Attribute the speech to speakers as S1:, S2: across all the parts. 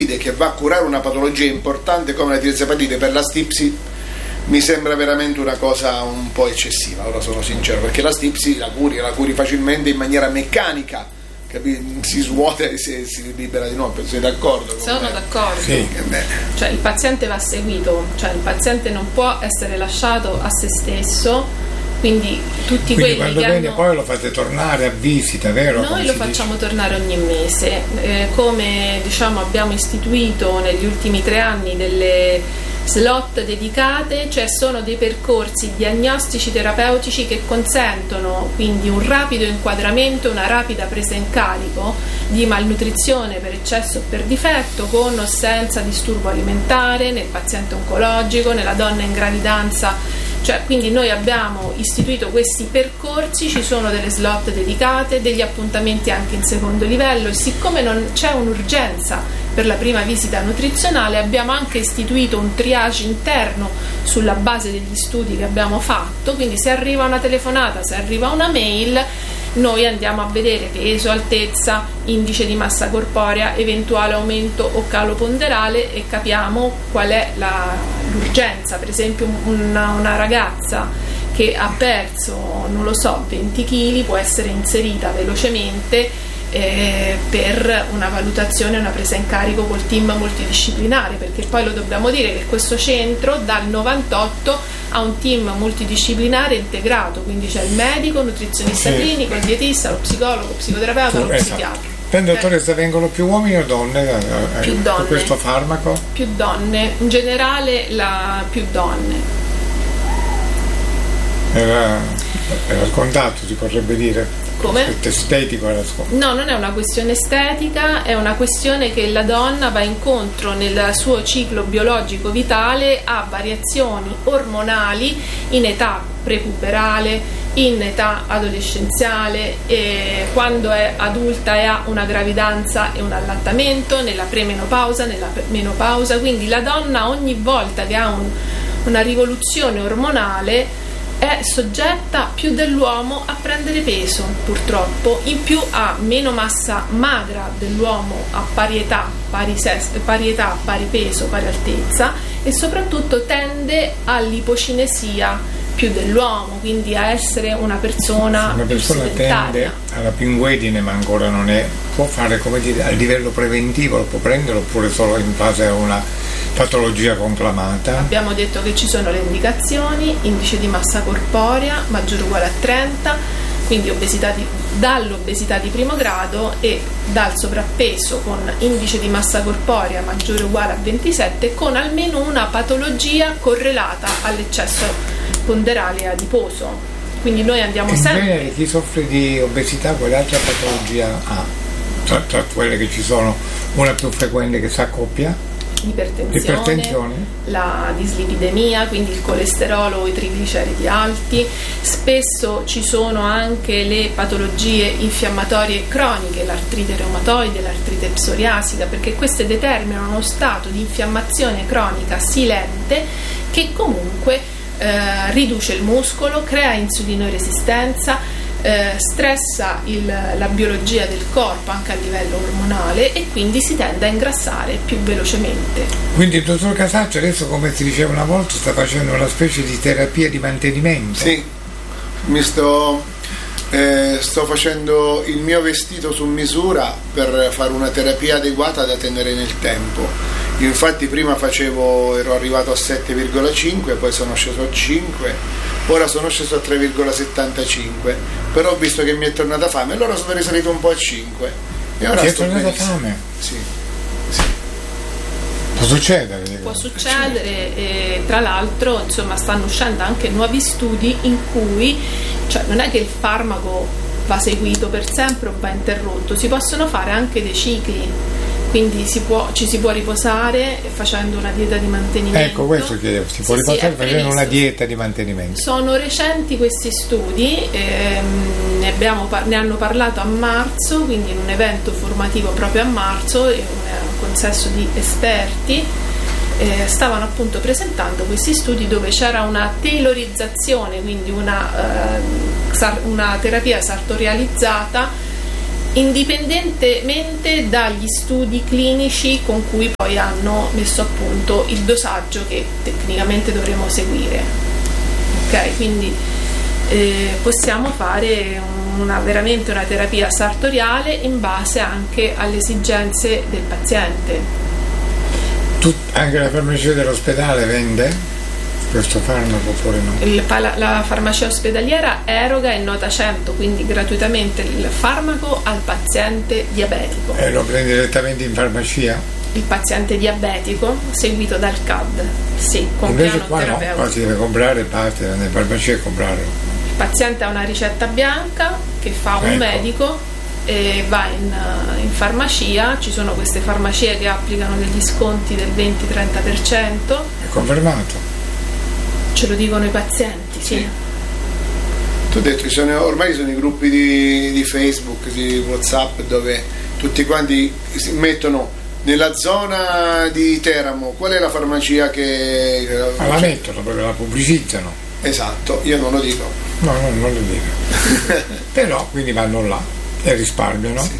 S1: decide che va a curare una patologia importante come la tiroide epatite per la stipsi, mi sembra veramente una cosa un po' eccessiva, ora sono sincero, perché la stipsi la curi facilmente in maniera meccanica, si svuota e si libera di nuovo. Sei d'accordo?
S2: Sono d'accordo.
S1: Sì.
S2: Cioè il paziente va seguito, cioè il paziente non può essere lasciato a se stesso. Quindi quelli
S3: quando
S2: che
S3: viene poi lo fate tornare a visita, vero?
S2: Noi lo facciamo tornare ogni mese, come diciamo abbiamo istituito negli ultimi 3 anni delle slot dedicate, cioè sono dei percorsi diagnostici terapeutici che consentono quindi un rapido inquadramento, una rapida presa in carico di malnutrizione per eccesso o per difetto, con o senza disturbo alimentare, nel paziente oncologico, nella donna in gravidanza. Cioè, quindi noi abbiamo istituito questi percorsi, ci sono delle slot dedicate, degli appuntamenti anche in secondo livello, e siccome non c'è un'urgenza per la prima visita nutrizionale abbiamo anche istituito un triage interno sulla base degli studi che abbiamo fatto, quindi se arriva una telefonata, se arriva una mail, noi andiamo a vedere peso, altezza, indice di massa corporea, eventuale aumento o calo ponderale e capiamo qual è l'urgenza. Per esempio una ragazza che ha perso, non lo so, 20 kg può essere inserita velocemente per una valutazione, una presa in carico col team multidisciplinare, perché poi lo dobbiamo dire che questo centro dal 98 ha un team multidisciplinare integrato, quindi c'è il medico, nutrizionista clinico, il dietista, lo psicologo, psicoterapeuta, lo psichiatra.
S3: Dottoressa, vengono più uomini o donne
S2: più donne,
S3: con questo farmaco?
S2: Più donne, in generale più donne.
S3: Era scontato, si potrebbe dire.
S2: Come?
S3: Estetico era scontato.
S2: No, non è una questione estetica, è una questione che la donna va incontro nel suo ciclo biologico vitale a variazioni ormonali in età prepuberale, in età adolescenziale, quando è adulta e ha una gravidanza e un allattamento, nella premenopausa, nella menopausa. Quindi la donna ogni volta che ha una rivoluzione ormonale è soggetta più dell'uomo a prendere peso, purtroppo, in più ha meno massa magra dell'uomo a pari età, pari peso, pari altezza, e soprattutto tende all'ipocinesia più dell'uomo, quindi a essere una persona
S3: tende alla pinguedine, ma ancora non è, può fare, come dire, a livello preventivo, lo può prendere oppure solo in base a una patologia conclamata?
S2: Abbiamo detto che ci sono le indicazioni: indice di massa corporea maggiore o uguale a 30, quindi dall'obesità di primo grado, e dal sovrappeso con indice di massa corporea maggiore o uguale a 27, con almeno una patologia correlata all'eccesso ponderale adiposo. Quindi noi andiamo sempre.
S3: In genere chi soffre di obesità quale altra patologia ha? Tra quelle che ci sono, una più frequente che si accoppia?
S2: Ipertensione, la dislipidemia, quindi il colesterolo o i trigliceridi alti. Spesso ci sono anche le patologie infiammatorie croniche, l'artrite reumatoide, l'artrite psoriasica, perché queste determinano uno stato di infiammazione cronica silente che comunque riduce il muscolo, crea insulinoresistenza, stressa la biologia del corpo anche a livello ormonale, e quindi si tende a ingrassare più velocemente.
S3: Quindi il dottor Casaccio adesso, come si diceva una volta, sta facendo una specie di terapia di mantenimento.
S1: Sì, sto facendo il mio vestito su misura per fare una terapia adeguata da tenere nel tempo. Infatti prima ero arrivato a 7,5, poi sono sceso a 5, ora sono sceso a 3,75, però ho visto che mi è tornata fame, allora sono risalito un po' a 5 e ora
S3: ti è
S1: sto
S3: tornata
S1: benissimo.
S3: fame?
S1: Sì.
S3: Può succedere?
S2: Può succedere, e tra l'altro stanno uscendo anche nuovi studi in cui, cioè, non è che il farmaco va seguito per sempre o va interrotto, si possono fare anche dei cicli. Quindi ci si può riposare facendo una dieta di mantenimento.
S3: Ecco, questo chiedevo, si può riposare facendo una dieta di mantenimento.
S2: Sono recenti questi studi, ne hanno parlato a marzo, quindi in un evento formativo proprio a marzo, un consesso di esperti. Stavano appunto presentando questi studi dove c'era una tailorizzazione, quindi una terapia sartorializzata indipendentemente dagli studi clinici con cui poi hanno messo a punto il dosaggio che tecnicamente dovremo seguire. Ok, quindi possiamo fare veramente una terapia sartoriale in base anche alle esigenze del paziente.
S3: Anche la farmacia dell'ospedale vende questo farmaco oppure no?
S2: La farmacia ospedaliera eroga in nota 100, quindi gratuitamente il farmaco al paziente diabetico.
S3: E lo prende direttamente in farmacia?
S2: Il paziente diabetico seguito dal CAD, sì, con
S3: invece
S2: piano
S3: qua
S2: terapeutico.
S3: No, qua si deve comprare, parte nelle farmacie e comprarlo.
S2: Il paziente ha una ricetta bianca che fa un medico e va in farmacia. Ci sono queste farmacie che applicano degli sconti del 20-30%.
S3: È confermato?
S2: Ce lo dicono i pazienti, sì.
S1: Tu hai detto, ormai sono i gruppi di Facebook, di WhatsApp, dove tutti quanti si mettono nella zona di Teramo qual è la farmacia che...
S3: la mettono, proprio la pubblicizzano.
S1: Esatto, io non lo dico.
S3: No, non lo dico. Però quindi vanno là e risparmiano.
S1: Sì.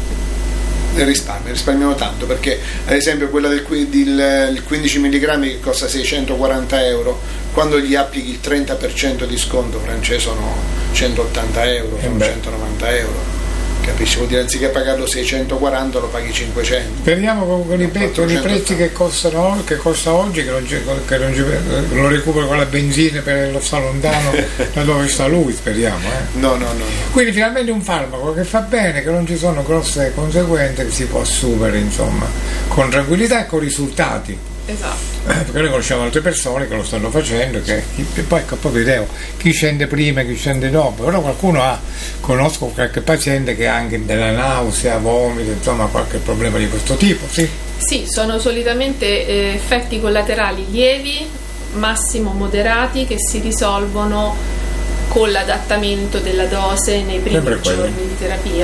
S1: Risparmiano tanto, perché ad esempio quella del 15 mg che costa 640 euro, quando gli applichi il 30% di sconto, Francesco, sono 180 euro, sono 190 euro. Capisci? Vuol dire anziché pagarlo 640 lo paghi 500.
S3: Speriamo con i prezzi che costa oggi, che lo recupero con la benzina per lo sta lontano da dove sta lui, speriamo.
S1: No.
S3: Quindi finalmente un farmaco che fa bene, che non ci sono grosse conseguenze, che si può assumere insomma con tranquillità e con risultati.
S2: Esatto.
S3: Perché noi conosciamo altre persone che lo stanno facendo, che poi vedevo chi scende prima e chi scende dopo, però conosco qualche paziente che ha anche della nausea, vomito, insomma qualche problema di questo tipo, sì?
S2: Sì, sono solitamente effetti collaterali lievi, massimo moderati, che si risolvono con l'adattamento della dose nei primi giorni di terapia.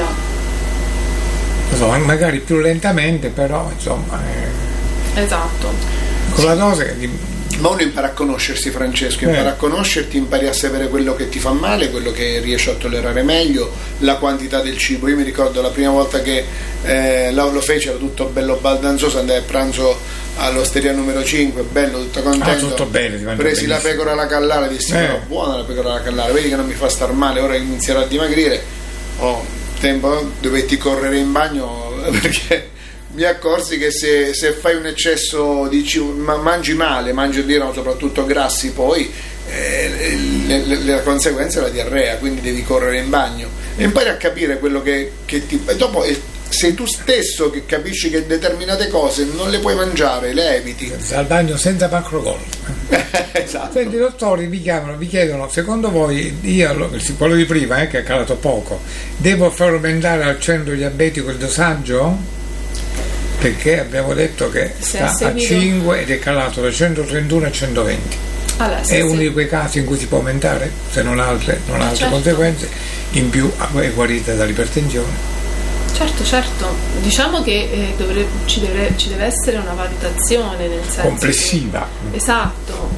S3: Insomma, magari più lentamente, però insomma...
S2: Esatto.
S3: Con la dose
S1: ma uno impara a conoscersi, Francesco, impara a conoscerti, impari a sapere quello che ti fa male, quello che riesci a tollerare meglio, la quantità del cibo. Io mi ricordo la prima volta che lo fece, era tutto bello baldanzoso, andai a pranzo all'osteria numero 5, bello, tutto contento,
S3: tutto bene,
S1: presi benissimo. La pecora alla Callare, dissi no, buona la pecora alla Callare, vedi che non mi fa star male, ora inizierò a dimagrire. Tempo dovetti correre in bagno perché mi accorsi che se fai un eccesso di cibo, mangi male, soprattutto grassi, poi la conseguenza è la diarrea, quindi devi correre in bagno e impari a capire quello che ti... E dopo sei tu stesso che capisci che determinate cose non le puoi mangiare, le eviti.
S3: Al bagno senza macrogol.
S1: Esatto.
S3: Senti, i dottori vi chiedono, secondo voi, quello di prima che è calato poco, devo far aumentare al centro diabetico il dosaggio? Perché abbiamo detto che sta a 5 ed è calato da 131 a 120.
S2: Allora,
S3: è uno di quei casi in cui si può aumentare, se non altre certo. Conseguenze, in più è guarita dall'ipertensione.
S2: Certo, diciamo che ci deve essere una valutazione, nel senso
S3: complessiva.
S2: Esatto.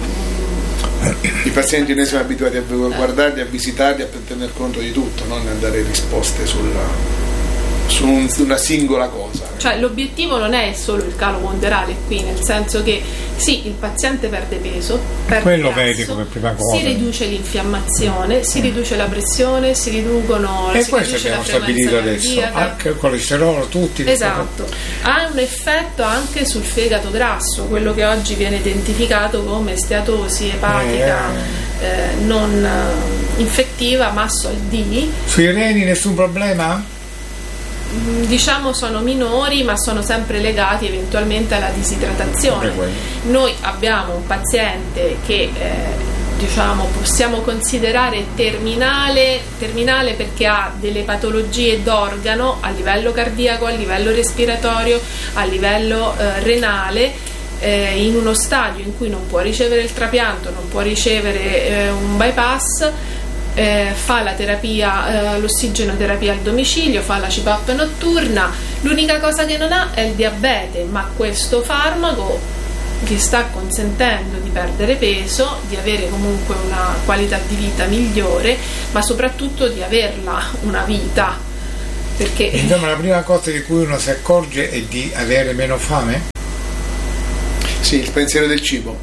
S1: I pazienti noi siamo abituati a guardarli, a visitarli, a tener conto di tutto, non a dare risposte su una singola cosa.
S2: Cioè l'obiettivo non è solo il calo ponderale qui, nel senso che sì, il paziente perde peso,
S3: quello vedico per prima cosa,
S2: si riduce l'infiammazione, si riduce la pressione, si riducono
S3: e questo abbiamo stabilito adesso, anche il colesterolo, tutti.
S2: Esatto, ha un effetto anche sul fegato grasso, quello che oggi viene identificato come steatosi epatica non infettiva, ma SOL D.
S3: Sui reni nessun problema?
S2: Diciamo sono minori, ma sono sempre legati eventualmente alla disidratazione. Noi abbiamo un paziente che possiamo considerare terminale perché ha delle patologie d'organo a livello cardiaco, a livello respiratorio, a livello renale, in uno stadio in cui non può ricevere il trapianto, non può ricevere un bypass. Fa la terapia, l'ossigenoterapia al domicilio, fa la CPAP notturna. L'unica cosa che non ha è il diabete, ma questo farmaco gli sta consentendo di perdere peso, di avere comunque una qualità di vita migliore, ma soprattutto di averla una vita perché
S3: insomma la prima cosa di cui uno si accorge è di avere meno fame?
S1: Sì, il pensiero del cibo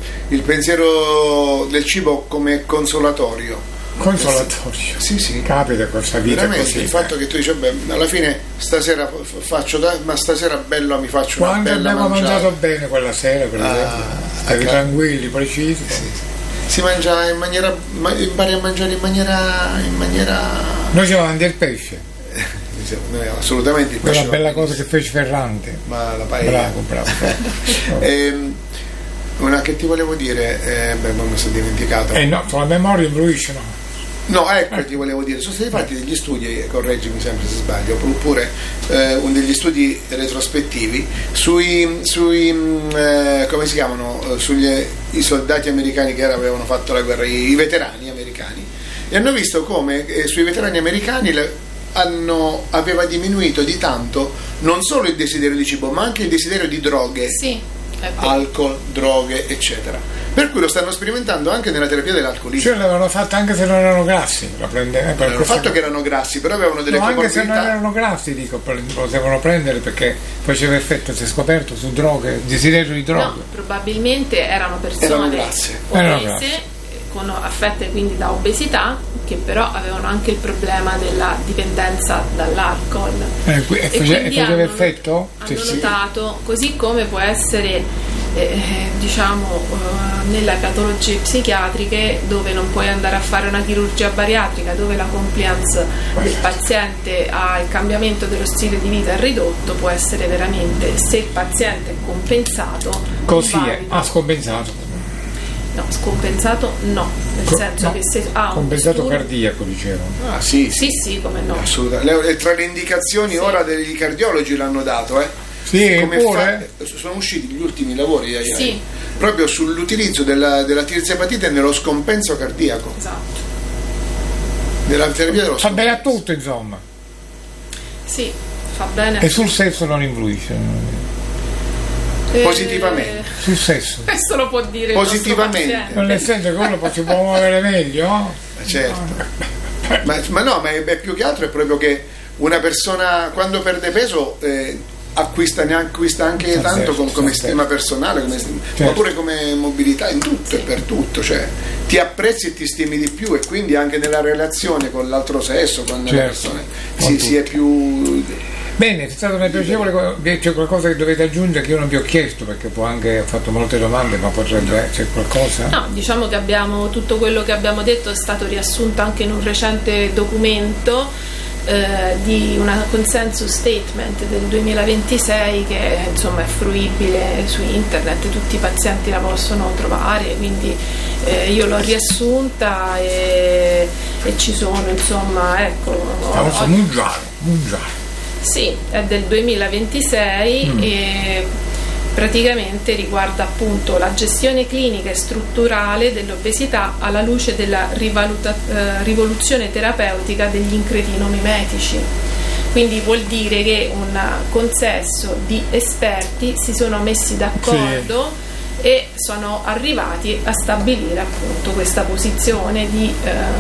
S1: come consolatorio. Sì.
S3: Capita questa vita
S1: veramente,
S3: così.
S1: Il fatto che tu dici, beh, alla fine stasera ma stasera bello mi faccio una
S3: quando
S1: bella
S3: abbiamo
S1: mangiata.
S3: mangiato bene quella sera, per esempio, stavi tranquilli, precisi.
S1: Sì. Si mangia impari a mangiare in maniera
S3: Noi siamo avanti al pesce.
S1: Assolutamente il pesce.
S3: Quella bella cosa che fece Ferrante.
S1: Ma la paella.
S3: Bravo.
S1: Una che ti volevo dire, mi sono dimenticato.
S3: No, sulla memoria influisce, no?
S1: No, ecco, ti volevo dire, sono stati fatti degli studi, correggimi sempre se sbaglio, oppure degli studi retrospettivi sui come si chiamano, i soldati americani che avevano fatto la guerra, i veterani americani, e hanno visto come sui veterani americani aveva diminuito di tanto non solo il desiderio di cibo, ma anche il desiderio di droghe.
S2: Sì.
S1: Alcol, droghe, eccetera. Per cui lo stanno sperimentando anche nella terapia dell'alcolismo.
S3: Cioè l'avevano fatto anche se non erano grassi,
S1: Hanno fatto che erano grassi, però avevano delle
S3: anche
S1: comorbidità.
S3: se non erano grassi, dico, lo potevano prendere perché faceva effetto, si è scoperto, su droghe, desiderio di droghe.
S2: No, probabilmente erano persone
S1: grasse.
S2: obese, affette quindi da obesità, che però avevano anche il problema della dipendenza dall'alcol.
S3: E faceva effetto?
S2: Hanno notato, così come può essere nelle patologie psichiatriche, dove non puoi andare a fare una chirurgia bariatrica, dove la compliance del paziente al cambiamento dello stile di vita è ridotto, può essere veramente, se il paziente è compensato,
S3: così è, scompensato.
S2: No, scompensato no, nel senso che se ha un
S3: compensato cardiaco, dicevo.
S1: Sì,
S2: come no.
S1: Assolutamente. Tra le indicazioni ora dei cardiologi l'hanno dato,
S3: Sì, pure.
S1: Sono usciti gli ultimi lavori
S2: sì.
S1: proprio sull'utilizzo della tirzepatite nello scompenso cardiaco.
S2: Esatto.
S1: Della terapia dello
S3: fa bene a tutto, insomma.
S2: Sì, fa bene.
S3: E sul sesso non influisce?
S1: Positivamente.
S3: Sul sesso.
S2: Questo lo può dire
S1: positivamente.
S3: Non nel senso che uno si può muovere meglio?
S1: Certo. ma è più che altro è proprio che una persona quando perde peso acquista anche tanto come stima personale, ma pure come mobilità in tutto e per tutto, cioè ti apprezzi e ti stimi di più, e quindi anche nella relazione con l'altro sesso, con le persone si è più.
S3: Bene, è stato una piacevole. C'è qualcosa che dovete aggiungere che io non vi ho chiesto, perché ho fatto molte domande, ma c'è qualcosa?
S2: No, diciamo che tutto quello che abbiamo detto è stato riassunto anche in un recente documento di una consensus statement del 2026 che insomma è fruibile su internet, tutti i pazienti la possono trovare, quindi io l'ho riassunta e ci sono, insomma, ecco.
S3: Mungiare.
S2: Sì, è del 2026 e praticamente riguarda appunto la gestione clinica e strutturale dell'obesità alla luce della rivoluzione terapeutica degli incretinomimetici. Quindi vuol dire che un consesso di esperti si sono messi d'accordo e sono arrivati a stabilire appunto questa posizione di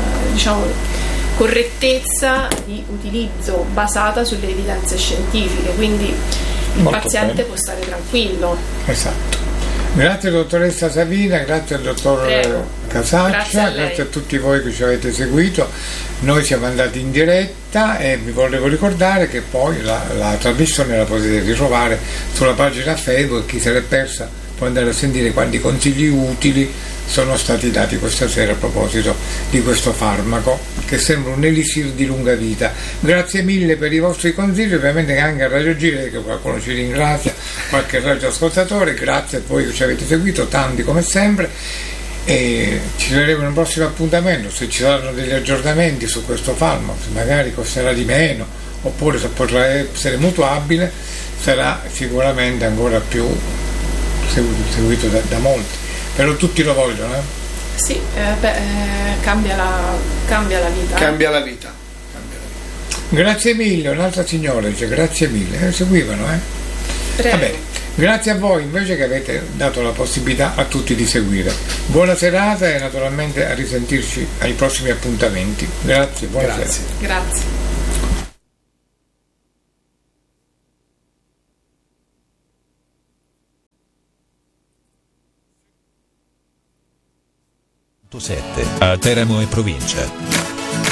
S2: correttezza di utilizzo basata sulle evidenze scientifiche, quindi il paziente può stare tranquillo.
S3: Esatto. Grazie dottoressa Savina, grazie al dottor Casaccia, grazie a tutti voi che ci avete seguito. Noi siamo andati in diretta e vi volevo ricordare che poi la trasmissione la potete ritrovare sulla pagina Facebook. Chi se l'è persa può andare a sentire quanti consigli utili sono stati dati questa sera a proposito di questo farmaco che sembra un elisir di lunga vita. Grazie mille per i vostri consigli, ovviamente anche a Radio Gire, che qualcuno ci ringrazia, qualche radioascoltatore, grazie a voi che ci avete seguito, tanti come sempre, e ci vedremo in un prossimo appuntamento. Se ci saranno degli aggiornamenti su questo farmaco, se magari costerà di meno oppure se potrà essere mutuabile, sarà sicuramente ancora più seguito da molti, però tutti lo vogliono.
S2: Sì, cambia la vita.
S1: Cambia la vita.
S3: Grazie mille, un'altra signora dice grazie mille, seguivano. Va bene, grazie a voi invece che avete dato la possibilità a tutti di seguire. Buona serata e naturalmente a risentirci ai prossimi appuntamenti. Grazie, buonasera.
S2: Grazie.
S4: 7 a Teramo e provincia.